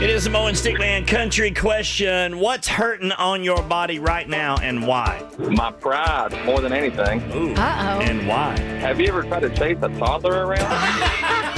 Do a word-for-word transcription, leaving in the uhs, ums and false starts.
It is the Mo and Stickman country question. What's hurting on your body right now and why? My pride, more than anything. Ooh. Uh-oh. And why? Have you ever tried to chase a toddler around?